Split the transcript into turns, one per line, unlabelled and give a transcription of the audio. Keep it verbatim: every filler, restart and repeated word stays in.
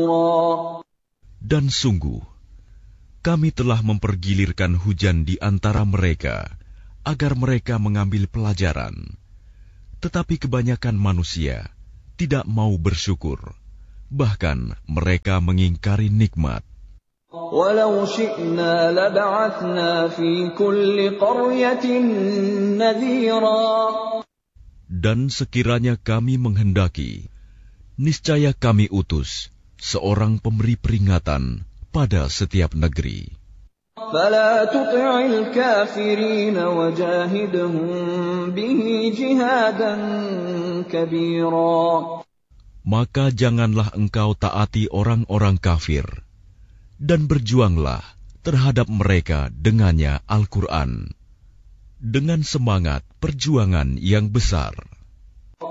نفورا.
Dan sungguh, kami telah mempergilirkan hujan di antara mereka, agar mereka mengambil pelajaran. Tetapi kebanyakan manusia tidak mau bersyukur, bahkan mereka mengingkari nikmat.
وَلَوْ شِئْنَا لَبَعَثْنَا فِي كُلِّ قَرْيَةٍ نَذِيرًا.
Dan sekiranya kami menghendaki, niscaya kami utus seorang pemberi peringatan pada setiap negeri.
فَلَا تُطِعِ الْكَافِرِينَ وَجَاهِدْهُم بِهِ جِهَادًا كَبِيرًا.
Maka janganlah engkau taati orang-orang kafir, dan berjuanglah terhadap mereka dengannya Al-Quran, dengan semangat perjuangan yang besar.